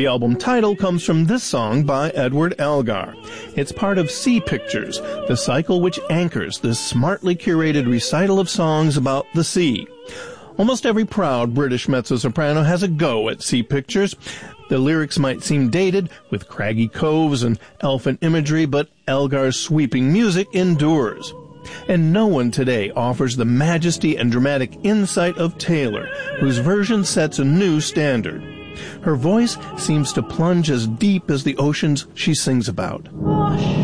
The album title comes from this song by Edward Elgar. It's part of Sea Pictures, the cycle which anchors this smartly curated recital of songs about the sea. Almost every proud British mezzo-soprano has a go at Sea Pictures. The lyrics might seem dated, with craggy coves and elfin imagery, but Elgar's sweeping music endures. And no one today offers the majesty and dramatic insight of Taylor, whose version sets a new standard. Her voice seems to plunge as deep as the oceans she sings about. Wash